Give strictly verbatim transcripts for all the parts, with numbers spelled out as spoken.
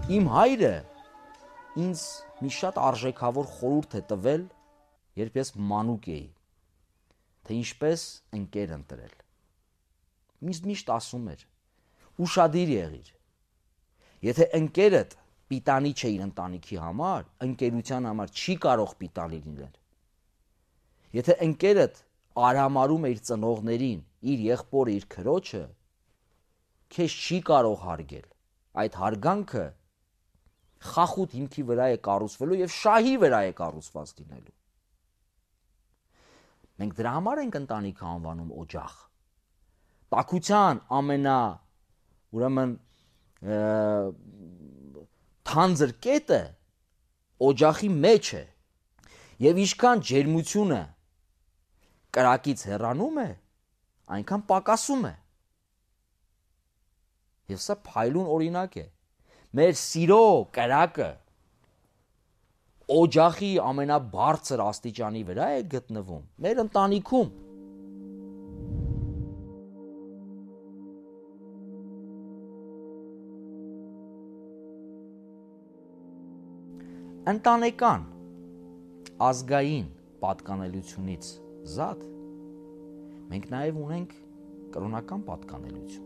Իմ հայրը ինձ մի շատ արժեքավոր խորհուրդ է տվել, երբ ես մանուկ էի, թե ինչպես ընկեր ընտրել։ Ինձ միշտ ասում էր. ուշադիր եղիր։ Եթե ընկերդ պիտանի չէ իր ընտանիքի համար, ընկերության համար չի կարող պիտանի լինել։ Եթե ընկերդ արհամարում է իր ծնողներին, իր եղբորը, իր քրոջը, քեզ չի կարող հարգել։ Այդ հարգանքը խախուտ հիմքի վրա է կառուցվելու եւ շահի վրա է կառուցված լինելու։ Մենք դրա համար ենք ընտանիքը անվանում օջախ։ Տաքության ամենա ուրեմն թանձր կետը օջախի մեջ է եւ ինչքան ջերմությունը կրակից հեռանում է, այնքան պակասում է։ Եվ սա փայլուն օրինակ է։ Մեր սիրո կրակը օջախի ամենաբարձր աստիճանի վրա է գտնվում, մեր ընտանիքում։ Ընտանեկան, ազգային պատկանելությունից զատ, մենք նաև ունենք կրոնական պատկանելություն,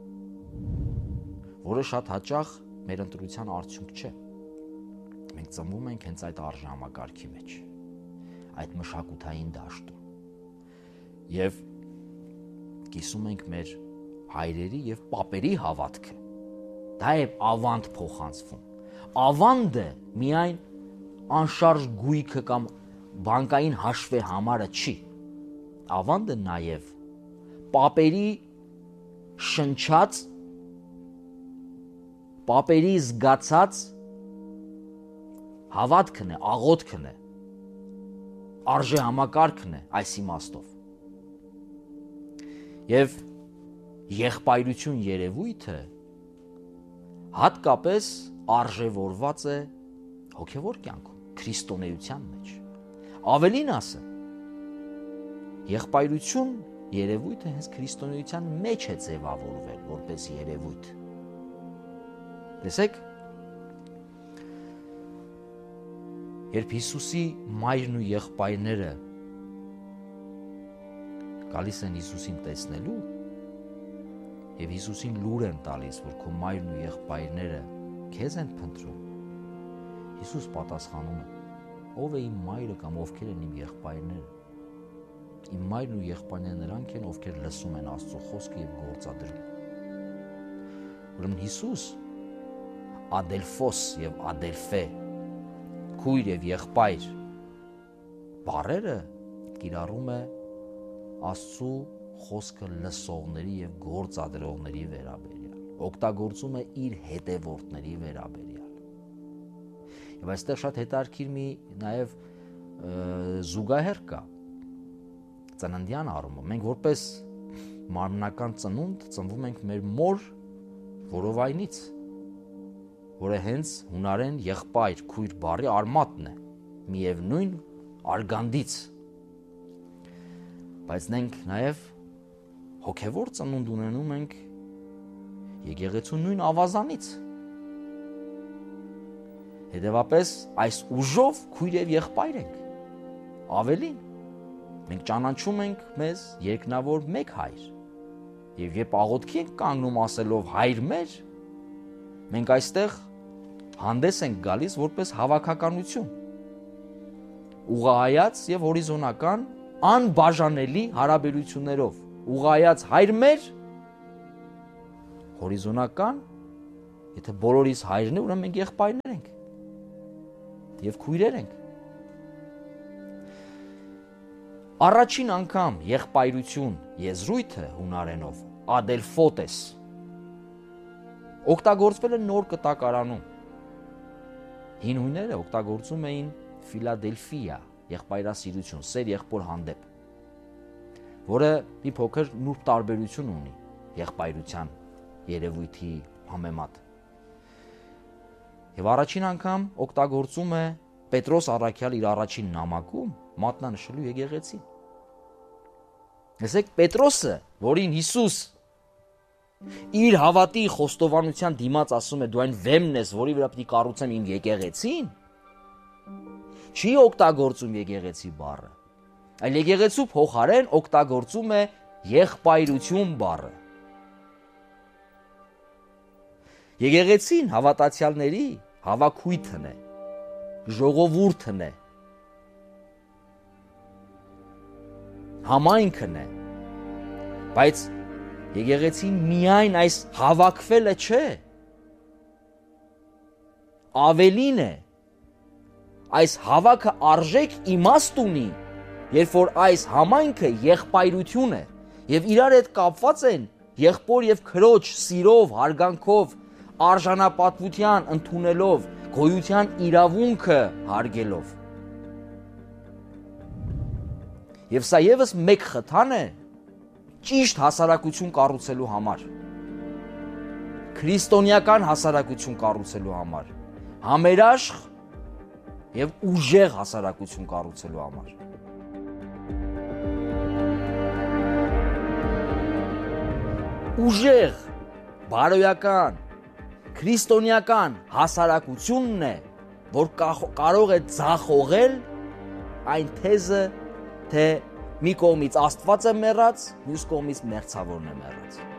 որը շատ հաճախ մեր ընտրության արդյունք չէ։ Մենք ծնվում ենք հենց այդ արժանամակարգի մեջ, այդ մշակութային դաշտում, և կիսում ենք մեր հայրերի և պապերի հավատքը, դա է ավանդ փոխանցվում։ Ավանդը միայն անշարժ գույքը կամ բանկային հաշվե համարը չի, ավանդը նաև պապերի շնչած, պապերի զգացած հավատքն է, աղոթքն է, արժե համակարգն է այս իմաստով։ Եվ եղբայրություն երևույթը հատկապես արժևորված է հոգևոր կյանքում, քրիստոնեության մեջ։ Ավելին ասեմ, եղբայրություն երևույթը հենց քրիստոնեության մեջ է ձևավորվել որպես երևույթ։ Տեսեք, երբ Հիսուսի մայրն ու եղբայրները գալիս են Հիսուսին տեսնելու և Հիսուսին լուր են տալիս, որ քո մայրն ու եղբայրները քեզ են փնտրում, Հիսուս պատասխանում է. ով է իմ մայրը կամ ովքեր են իմ եղբայրները։ Իմ մայրն ու եղբայրները նրանք են, ովքեր լսում են Աստծո խոսքը և գործադրում։ Ուրեմն Հիսուս ադելֆոս և ադելֆե, քույր և եղբայր բառերը կիրառում է Աստծո խոսքը լսողների և գործադրողների վերաբերյալ, օգտագործում է իր հետևորդների վերաբերյալ։ Եվ այստեղ շատ հետաքրքիր մի նաև զուգահեռ կա ծննդյան առումով։ Մենք որպես մարմնական ծնունդ ծնվում ենք մեր մոր որովայնից, որը հենց հունարեն եղբայր, քույր բառի արմատն է, միևնույն արգանդից։ Բայց մենք նաև հոգևոր ծնունդ ունենում ենք եկեղեցու նույն ավազանից։ Հետևապես այս ուժով քույր և եղբայր ենք։ Ավելին, մենք ճանաչում ենք մեզ երկնավոր մեկ հայր։ Եվ երբ աղոթքի ենք կանգնում ասելով հայր մեր, մենք այստեղ հանդես ենք գալիս որպես հավաքականություն, ուղղահայաց և հորիզոնական անբաժանելի հարաբերություններով, ուղղահայաց հայր մեր, հորիզոնական, եթե բոլորիս հայրն է, ուրեմն մենք եղբայրներ ենք և քույրեր ենք։ Առաջին անգամ եղբայրություն եզրույթը հունարենով ադելֆոտես օգտագործվել է նոր կտակարանում։ Հին հույները օգտագործում էին Ֆիլադելֆիա, եղբայրասիրություն, սեր եղբոր հանդեպ, որը մի փոքր նուրբ տարբերություն ունի եղբայրության երևույթի համեմատ։ Եվ առաջին անգամ օգտագործում է Պետրոս առաքյալ իր առաջին նամակում մատնանշելու եկեղեցին։ Տեսեք, Պետրոսը, որին Հիսուս իր հավատի խոստովանության դիմաց ասում է, դու այն վեմն ես, որի վրա պիտի կառուցեմ իմ եկեղեցին, չի օգտագործում եկեղեցի բառը, այլ եկեղեցու փոխարեն օգտագործում է եղբայրություն բառը։ Եկեղեցին հավատացյալների հավաքույթն է, ժողովուրդն է, համայնքն է, բայց եկեղեցին միայն այս հավաքվելը չէ, ավելին է, այս հավաքը արժեք իմաստ ունի, երբ որ այս համայնքը եղբայրություն է եւ իրար հետ կապված են եղբոր եւ քրոջ սիրով, հարգանքով, արժանապատվության ընդունելով, գոյության իրավունքը հարգելով։ Եվ սա եւս մեկ խթան է ճիշտ հասարակություն կառուցելու համար, քրիստոնեական հասարակություն կառուցելու համար, համերաշխ եւ ուժեղ հասարակություն կառուցելու համար։ Ուժեղ, բարոյական, քրիստոնեական հասարակությունն է, որ կարող է ձախողել այն թեզը, թե մի կողմից Աստված է մեռած, մյուս կողմից մերձավորն է մեռած։